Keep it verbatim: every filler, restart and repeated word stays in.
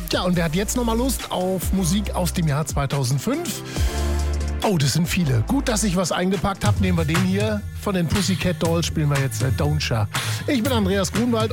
Ja, und wer hat jetzt nochmal Lust auf Musik aus dem Jahr zweitausendfünf? Oh, das sind viele. Gut, dass ich was eingepackt habe. Nehmen wir den hier. Von den Pussycat Dolls spielen wir jetzt äh, Don't Sha. Ich bin Andreas Grunwald.